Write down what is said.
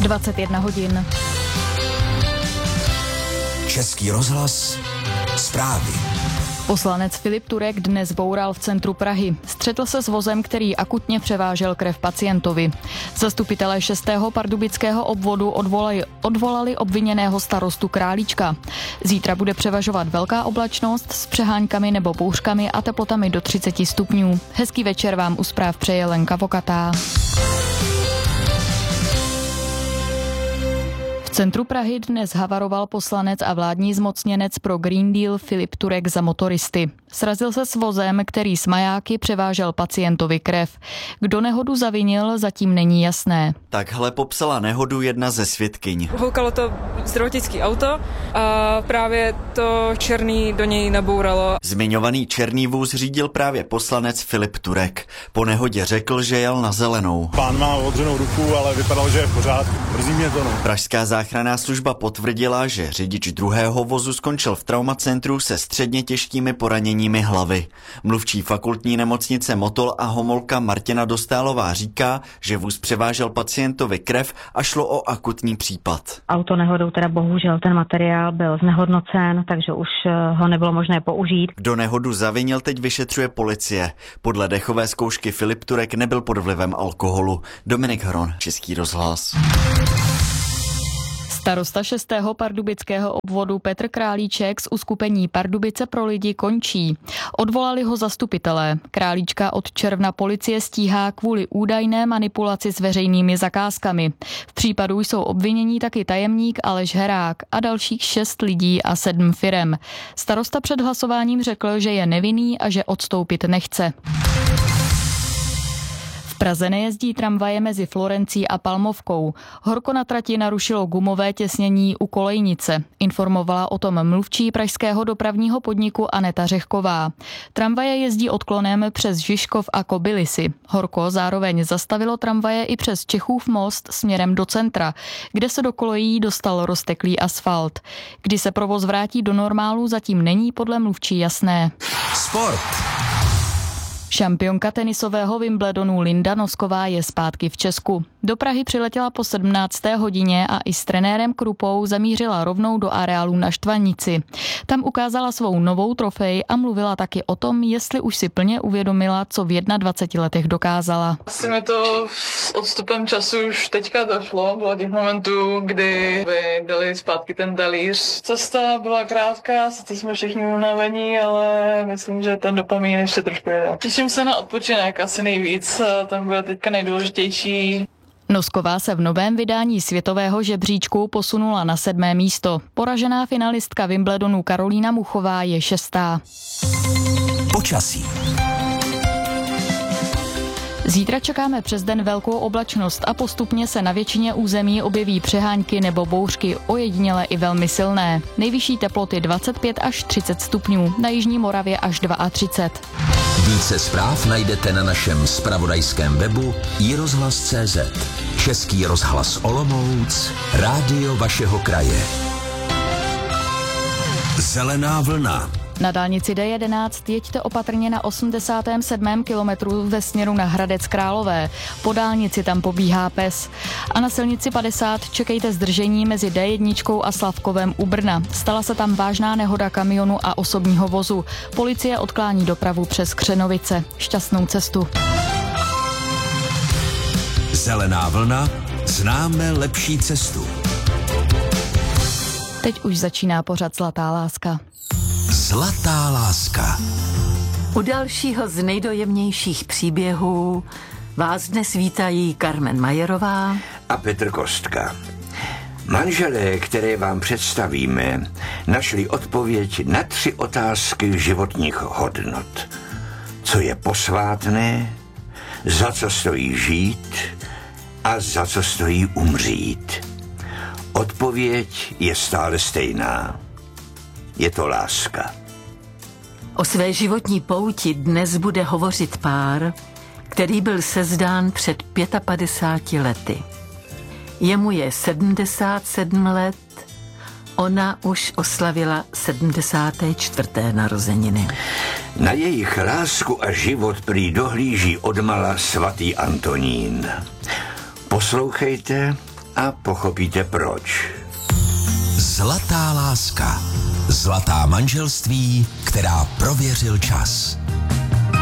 21 hodin. Český rozhlas, zprávy. Poslanec Filip Turek dnes boural v centru Prahy. Střetl se s vozem, který akutně převážel krev pacientovi. Zastupitelé 6. pardubického obvodu odvolali obviněného starostu Králíčka. Zítra bude převažovat velká oblačnost s přeháňkami nebo bouřkami a teplotami do 30 stupňů. Hezký večer vám u zpráv přeje Lenka Vokatá. V centru Prahy dnes havaroval poslanec a vládní zmocněnec pro Green Deal Filip Turek za motoristy. Srazil se s vozem, který s majáky převážel pacientovi krev. Kdo nehodu zavinil, zatím není jasné. Takhle popsala nehodu jedna ze svědkyň. Houkalo to zdravotnické auto a právě to černý do něj nabouralo. Zmiňovaný černý vůz řídil právě poslanec Filip Turek. Po nehodě řekl, že jel na zelenou. Pán má odřenou ruku, ale vypadalo, že je v pořádku. Mrzí mě to, no. Pražská záchranná služba potvrdila, že řidič druhého vozu skončil v traumacentru se středně těžkými poraněními hlavy. Mluvčí fakultní nemocnice Motol a Homolka Martina Dostálová říká, že vůz převážel pacientovi krev a šlo o akutní případ. Autonehodou teda bohužel ten materiál byl znehodnocen, takže už ho nebylo možné použít. Kdo nehodu zavinil, teď vyšetřuje policie. Podle dechové zkoušky Filip Turek nebyl pod vlivem alkoholu. Dominik Hron, Český rozhlas. Starosta 6. pardubického obvodu Petr Králíček z uskupení Pardubice pro lidi končí. Odvolali ho zastupitelé. Králíčka od června policie stíhá kvůli údajné manipulaci s veřejnými zakázkami. V případu jsou obvinění taky tajemník Aleš Herák a dalších 6 lidí a 7 firem. Starosta před hlasováním řekl, že je nevinný a že odstoupit nechce. V Praze nejezdí tramvaje mezi Florencí a Palmovkou. Horko na trati narušilo gumové těsnění u kolejnice. Informovala o tom mluvčí pražského dopravního podniku Aneta Řehková. Tramvaje jezdí odklonem přes Žižkov a Kobylisy. Horko zároveň zastavilo tramvaje i přes Čechův most směrem do centra, kde se do kolejí dostal rozteklý asfalt. Kdy se provoz vrátí do normálu, zatím není podle mluvčí jasné. Sport. Šampionka tenisového Wimbledonu Linda Nosková je zpátky v Česku. Do Prahy přiletěla po 17. hodině a i s trenérem Krupou zamířila rovnou do areálu na Štvanici. Tam ukázala svou novou trofej a mluvila taky o tom, jestli už si plně uvědomila, co v 21 letech dokázala. Asi mi to s odstupem času už teďka došlo. Bylo těch momentů, kdy by dali zpátky ten talíř. Cesta byla krátká, sice jsme všichni unavení, ale myslím, že ten dopamin ještě trošku jede. Těším se na odpočinek asi nejvíc, ten bude teďka nejdůležitější. Nosková se v novém vydání světového žebříčku posunula na 7. místo. Poražená finalistka Wimbledonu Karolína Muchová je 6. Počasí. Zítra čekáme přes den velkou oblačnost a postupně se na většině území objeví přehánky nebo bouřky, ojediněle i velmi silné. Nejvyšší teploty 25 až 30 stupňů, na jižní Moravě až 32. Více zpráv najdete na našem zpravodajském webu iRozhlas.cz. Český rozhlas Olomouc, rádio vašeho kraje. Zelená vlna. Na dálnici D11 jeďte opatrně na 87. kilometru ve směru na Hradec Králové. Po dálnici tam pobíhá pes. A na silnici 50 čekejte zdržení mezi D1 a Slavkovem u Brna. Stala se tam vážná nehoda kamionu a osobního vozu. Policie odklání dopravu přes Křenovice. Šťastnou cestu. Zelená vlna. Známe lepší cestu. Teď už začíná pořad Zlatá láska. Zlatá láska. U dalšího z nejdojemnějších příběhů vás dnes vítají Carmen Majerová a Petr Kostka. Manželé, které vám představíme, našli odpověď na 3 otázky životních hodnot. Co je posvátné, za co stojí žít a za co stojí umřít. Odpověď je stále stejná. Je to láska. O své životní pouti dnes bude hovořit pár, který byl sezdán před 55 lety. Jemu je 77 let, ona už oslavila 74. narozeniny. Na jejich lásku a život prý dohlíží odmala svatý Antonín. Poslouchejte a a pochopíte proč. Zlatá láska. Zlatá manželství, která prověřil čas.